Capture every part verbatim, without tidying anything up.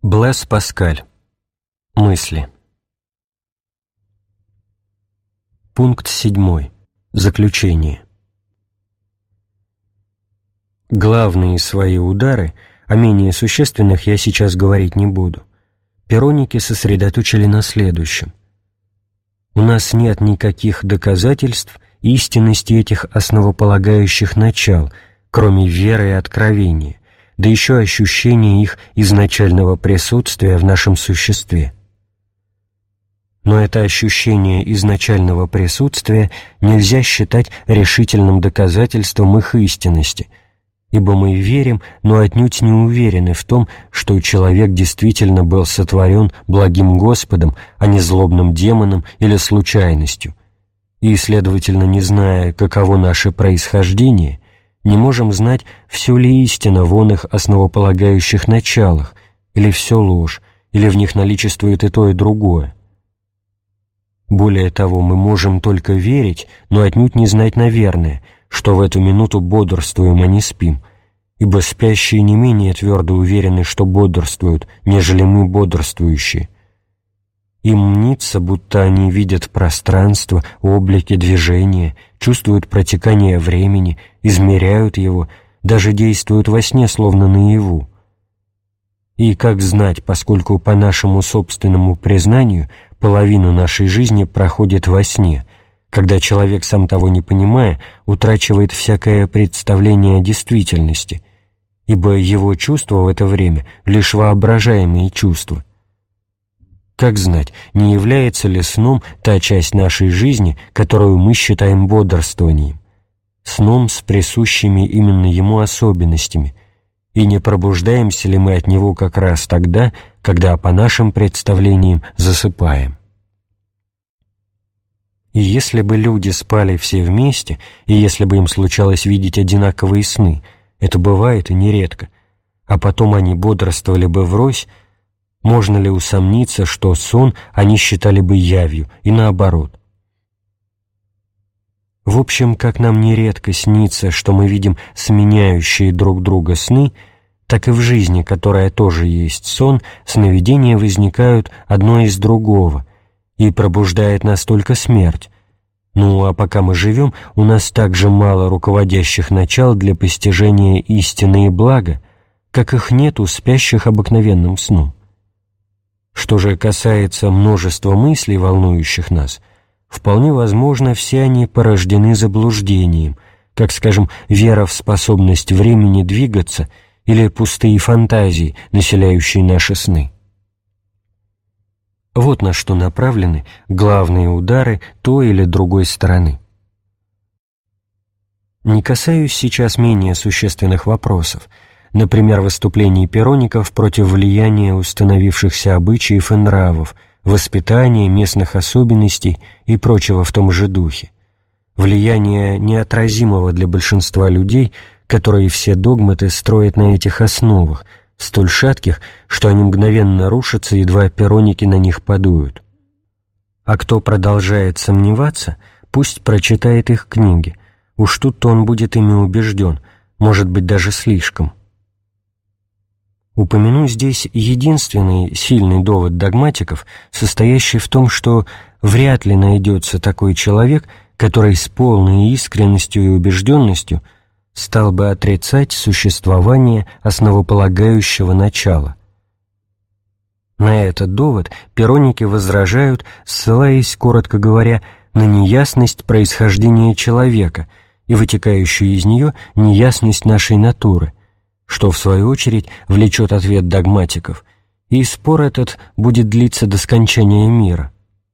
Блэс Паскаль. Мысли. Пункт седьмой. Заключение. Главные свои удары, о менее существенных я сейчас говорить не буду, пироники сосредоточили на следующем. У нас нет никаких доказательств истинности этих основополагающих начал, кроме веры и откровения, да еще ощущение их изначального присутствия в нашем существе. Но это ощущение изначального присутствия нельзя считать решительным доказательством их истинности, ибо мы верим, но отнюдь не уверены в том, что человек действительно был сотворен благим Господом, а не злобным демоном или случайностью, и, следовательно, не зная, каково наше происхождение, не можем знать, все ли истина в оных основополагающих началах, или все ложь, или в них наличествует и то, и другое. Более того, мы можем только верить, но отнюдь не знать наверное, что в эту минуту бодрствуем, а не спим, ибо спящие не менее твердо уверены, что бодрствуют, нежели мы бодрствующие. Им мнится, будто они видят пространство, облики, движения, чувствуют протекание времени, измеряют его, даже действуют во сне, словно наяву. И как знать, поскольку по нашему собственному признанию половину нашей жизни проходит во сне, когда человек, сам того не понимая, утрачивает всякое представление о действительности, ибо его чувства в это время лишь воображаемые чувства. Как знать, не является ли сном та часть нашей жизни, которую мы считаем бодрствованием, сном с присущими именно ему особенностями, и не пробуждаемся ли мы от него как раз тогда, когда, по нашим представлениям, засыпаем? И если бы люди спали все вместе, и если бы им случалось видеть одинаковые сны, это бывает и нередко, а потом они бодрствовали бы врозь, можно ли усомниться, что сон они считали бы явью, и наоборот? В общем, как нам нередко снится, что мы видим сменяющие друг друга сны, так и в жизни, которая тоже есть сон, сновидения возникают одно из другого, и пробуждает нас только смерть. Ну, а пока мы живем, у нас так же мало руководящих начал для постижения истины и блага, как их нет у спящих обыкновенным сном. Что же касается множества мыслей, волнующих нас, вполне возможно, все они порождены заблуждением, как, скажем, вера в способность времени двигаться или пустые фантазии, населяющие наши сны. Вот на что направлены главные удары той или другой стороны. Не касаюсь сейчас менее существенных вопросов, например, выступлений пироников против влияния установившихся обычаев и нравов, воспитания, местных особенностей и прочего в том же духе, влияния неотразимого для большинства людей, которые все догматы строят на этих основах, столь шатких, что они мгновенно рушатся, едва пироники на них подуют. А кто продолжает сомневаться, пусть прочитает их книги, уж тут-то он будет ими убежден, может быть, даже слишком. Упомяну здесь единственный сильный довод догматиков, состоящий в том, что вряд ли найдется такой человек, который с полной искренностью и убежденностью стал бы отрицать существование основополагающего начала. На этот довод пироники возражают, ссылаясь, коротко говоря, на неясность происхождения человека и вытекающую из нее неясность нашей натуры, что, в свою очередь, влечет ответ догматиков, и спор этот будет длиться до скончания мира.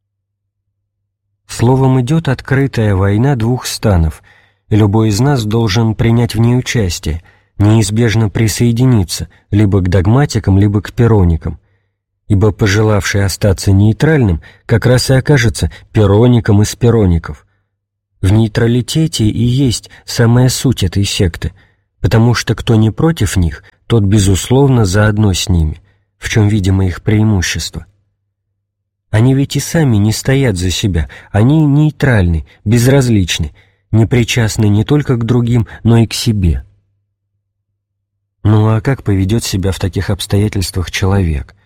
Словом, идет открытая война двух станов, и любой из нас должен принять в ней участие, неизбежно присоединиться либо к догматикам, либо к пироникам, ибо пожелавший остаться нейтральным как раз и окажется пироником из пироников. В нейтралитете и есть самая суть этой секты, потому что кто не против них, тот, безусловно, заодно с ними, в чем видимо их преимущество. Они ведь и сами не стоят за себя, они нейтральны, безразличны, не причастны не только к другим, но и к себе. Ну а как поведет себя в таких обстоятельствах человек?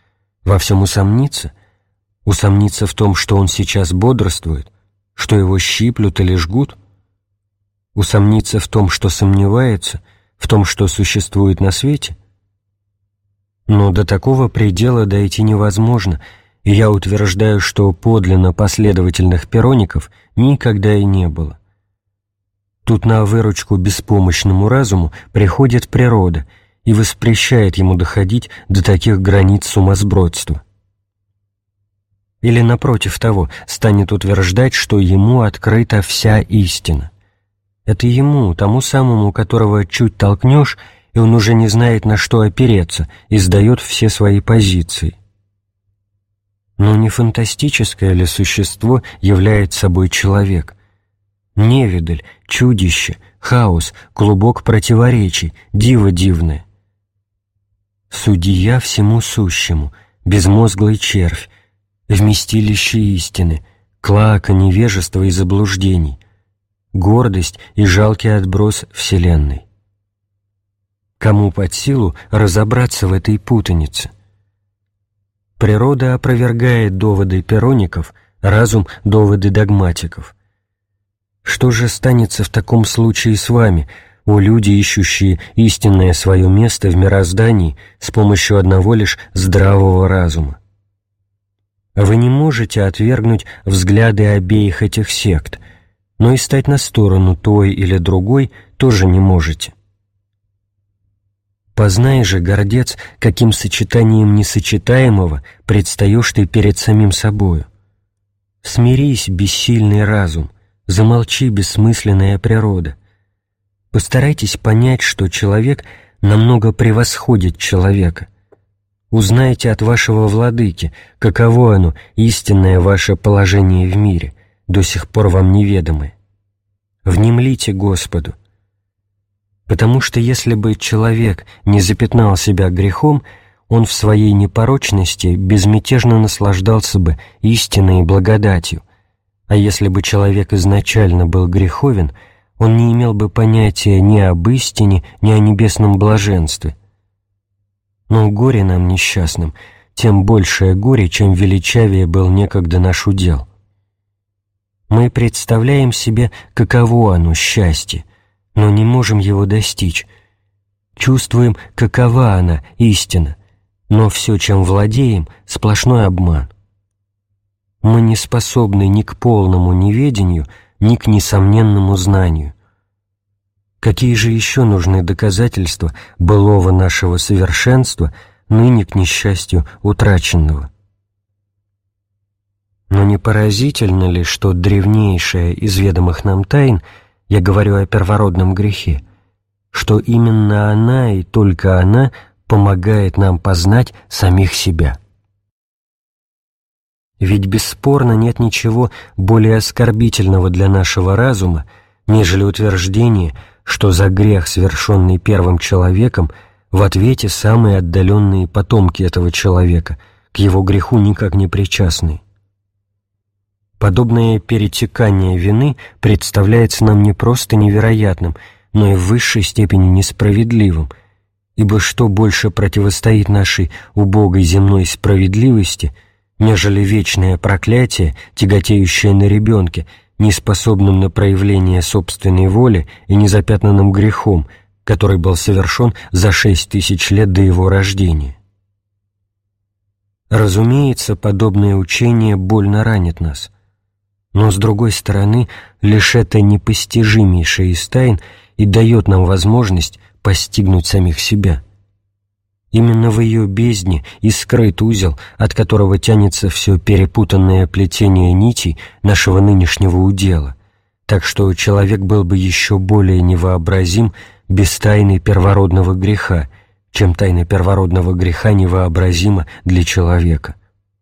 Во всем усомниться? Усомниться в том, что он сейчас бодрствует, что его щиплют или жгут? Усомниться в том, что сомневается, в том, что существует на свете? Но до такого предела дойти невозможно, и я утверждаю, что подлинно последовательных пероников никогда и не было. Тут на выручку беспомощному разуму приходит природа и воспрещает ему доходить до таких границ сумасбродства. Или, напротив того, станет утверждать, что ему открыта вся истина. Это ему, тому самому, которого чуть толкнешь, и он уже не знает, на что опереться, и сдает все свои позиции. Но не фантастическое ли существо является собой человек? Невидаль, чудище, хаос, клубок противоречий, диво дивное. Судья всему сущему, безмозглый червь, вместилище истины, клоака невежества и заблуждений, гордость и жалкий отброс вселенной. Кому под силу разобраться в этой путанице? Природа опровергает доводы пероников, разум — доводы догматиков. Что же станется в таком случае с вами, о люди, ищущие истинное свое место в мироздании с помощью одного лишь здравого разума? Вы не можете отвергнуть взгляды обеих этих сект, но и стать на сторону той или другой тоже не можете. Познай же, гордец, каким сочетанием несочетаемого предстаешь ты перед самим собою. Смирись, бессильный разум, замолчи, бессмысленная природа. Постарайтесь понять, что человек намного превосходит человека. Узнайте от вашего владыки, каково оно, истинное ваше положение в мире, до сих пор вам неведомое. Внемлите Господу. Потому что если бы человек не запятнал себя грехом, он в своей непорочности безмятежно наслаждался бы истинной благодатью, а если бы человек изначально был греховен, он не имел бы понятия ни об истине, ни о небесном блаженстве. Но горе нам несчастным, тем большее горе, чем величавее был некогда наш удел. Мы представляем себе, каково оно счастье, но не можем его достичь. Чувствуем, какова она, истина, но все, чем владеем, сплошной обман. Мы не способны ни к полному неведению, ни к несомненному знанию. Какие же еще нужны доказательства былого нашего совершенства, ныне к несчастью утраченного? Но не поразительно ли, что древнейшая из ведомых нам тайн, я говорю о первородном грехе, что именно она и только она помогает нам познать самих себя? Ведь бесспорно нет ничего более оскорбительного для нашего разума, нежели утверждение, что за грех, совершенный первым человеком, в ответе самые отдаленные потомки этого человека, к его греху никак не причастны. Подобное перетекание вины представляется нам не просто невероятным, но и в высшей степени несправедливым, ибо что больше противостоит нашей убогой земной справедливости, нежели вечное проклятие, тяготеющее на ребенке, неспособным на проявление собственной воли и незапятнанным грехом, который был совершен за шесть тысяч лет до его рождения. Разумеется, подобное учение больно ранит нас. Но, с другой стороны, лишь это непостижимейшее из тайн и дает нам возможность постигнуть самих себя. Именно в ее бездне и скрыт узел, от которого тянется все перепутанное плетение нитей нашего нынешнего удела, так что человек был бы еще более невообразим без тайны первородного греха, чем тайна первородного греха невообразима для человека.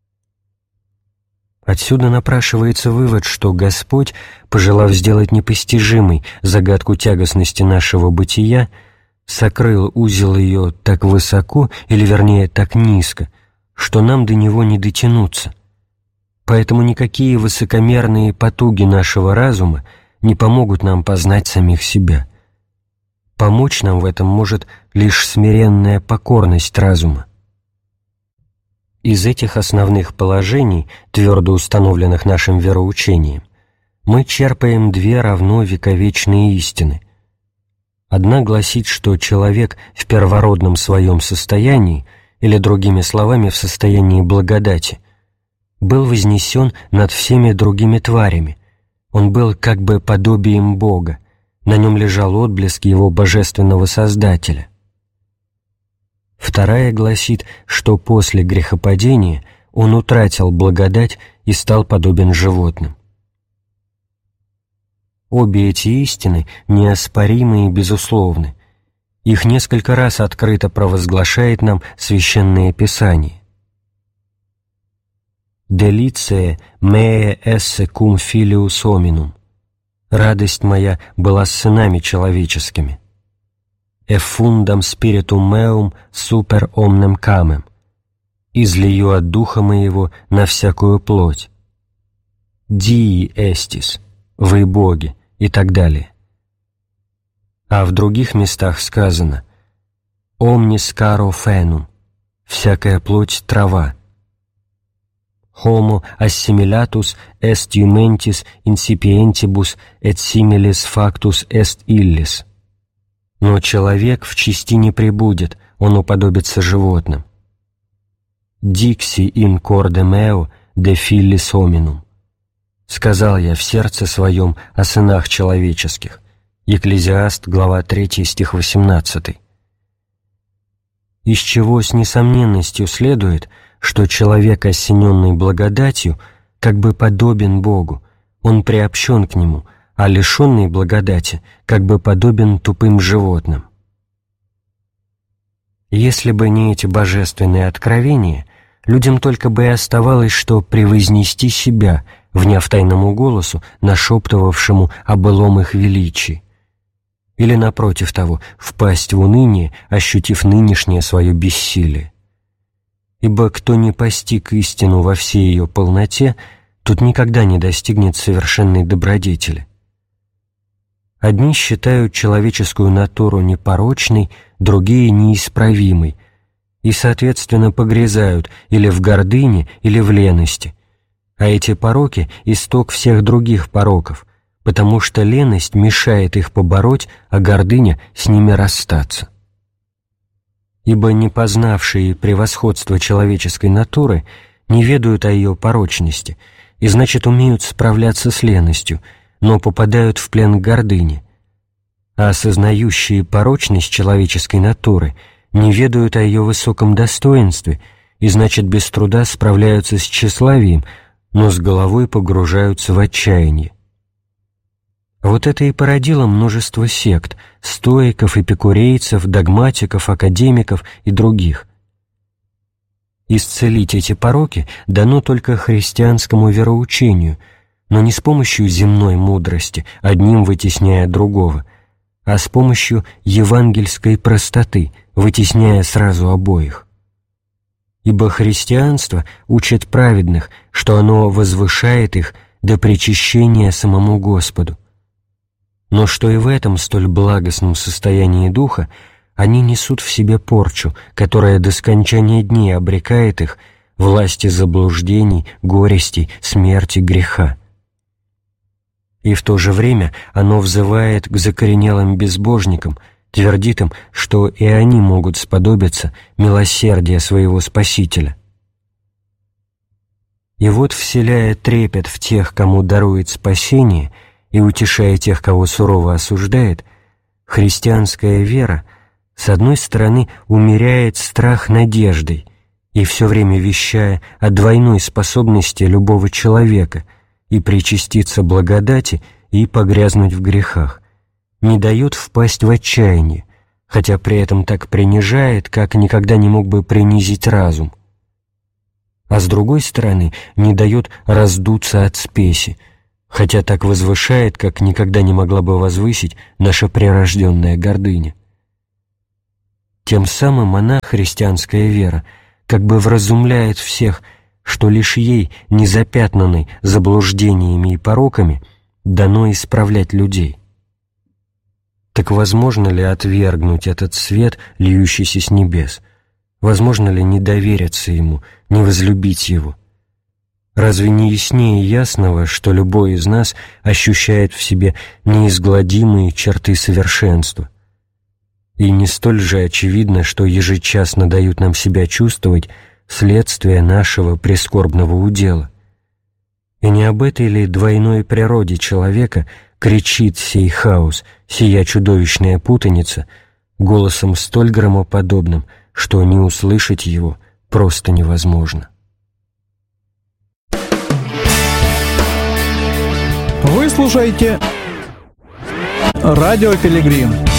Отсюда напрашивается вывод, что Господь, пожелав сделать непостижимой загадку тягостности нашего бытия, сокрыл узел ее так высоко, или вернее так низко, что нам до него не дотянуться. Поэтому никакие высокомерные потуги нашего разума не помогут нам познать самих себя. Помочь нам в этом может лишь смиренная покорность разума. Из этих основных положений, твердо установленных нашим вероучением, мы черпаем две равно вековечные истины. Одна гласит, что человек в первородном своем состоянии, или, другими словами, в состоянии благодати, был вознесен над всеми другими тварями, он был как бы подобием Бога, на нем лежал отблеск его божественного Создателя. Вторая гласит, что после грехопадения он утратил благодать и стал подобен животным. Обе эти истины неоспоримы и безусловны. Их несколько раз открыто провозглашает нам Священное Писание. «Delitio mea esse cum filius hominum» — «Радость моя была с сынами человеческими». «Effundam spiritum meum super omnem camem» — «Излию от духа моего на всякую плоть». «Dii estis» — «Вы боги» и так далее. А в других местах сказано «Omnis caro fenum» — «Всякая плоть — трава». «Homo assimilatus est iumentis incipientibus et similis factus est illis» — «Но человек в чести не пребудет, он уподобится животным». «Dixi in corde meo de fillis hominum» — «Сказал я в сердце своем о сынах человеческих». Екклезиаст, глава третья, стих восемнадцатый. Из чего с несомненностью следует, что человек, осененный благодатью, как бы подобен Богу, он приобщен к Нему, а лишенный благодати, как бы подобен тупым животным. Если бы не эти божественные откровения, людям только бы и оставалось, что превознести себя, вняв тайному голосу, нашептывавшему о былом их величии, или, напротив того, впасть в уныние, ощутив нынешнее свое бессилие. Ибо кто не постиг истину во всей ее полноте, тот никогда не достигнет совершенной добродетели. Одни считают человеческую натуру непорочной, другие — неисправимой, и, соответственно, погрязают или в гордыне, или в лености. А эти пороки — исток всех других пороков, потому что леность мешает их побороть, а гордыня — с ними расстаться. Ибо не познавшие превосходство человеческой натуры не ведают о ее порочности и, значит, умеют справляться с леностью, но попадают в плен к гордыне, а осознающие порочность человеческой натуры не ведают о ее высоком достоинстве и, значит, без труда справляются с тщеславием, но с головой погружаются в отчаяние. Вот это и породило множество сект – стоиков, эпикурейцев, догматиков, академиков и других. Исцелить эти пороки дано только христианскому вероучению, но не с помощью земной мудрости, одним вытесняя другого, а с помощью евангельской простоты, вытесняя сразу обоих. Ибо христианство учит праведных, что оно возвышает их до причащения самому Господу, но что и в этом столь благостном состоянии духа они несут в себе порчу, которая до скончания дней обрекает их власти заблуждений, горестей, смерти, греха. И в то же время оно взывает к закоренелым безбожникам, твердит им, что и они могут сподобиться милосердия своего Спасителя. И вот, вселяя трепет в тех, кому дарует спасение, и утешая тех, кого сурово осуждает, христианская вера, с одной стороны, умеряет страх надеждой и все время вещая о двойной способности любого человека и причаститься благодати, и погрязнуть в грехах, не дает впасть в отчаяние, хотя при этом так принижает, как никогда не мог бы принизить разум, а с другой стороны, не дает раздуться от спеси, хотя так возвышает, как никогда не могла бы возвысить наша прирожденная гордыня. Тем самым она, христианская вера, как бы вразумляет всех, что лишь ей, незапятнанной заблуждениями и пороками, дано исправлять людей. Так возможно ли отвергнуть этот свет, льющийся с небес? Возможно ли не довериться Ему, не возлюбить Его? Разве не яснее ясного, что любой из нас ощущает в себе неизгладимые черты совершенства? И не столь же очевидно, что ежечасно дают нам себя чувствовать следствие нашего прискорбного удела? И не об этой ли двойной природе человека кричит сей хаос, сия чудовищная путаница, голосом столь громоподобным, что не услышать его просто невозможно? Вы слушаете «Радио Пилигрим».